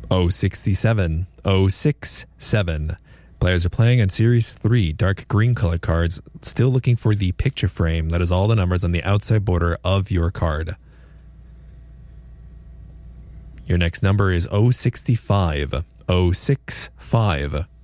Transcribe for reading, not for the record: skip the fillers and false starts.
067, 067. Players are playing on Series 3, dark green colored cards, still looking for the picture frame that is all the numbers on the outside border of your card. Your next number is 065, 065.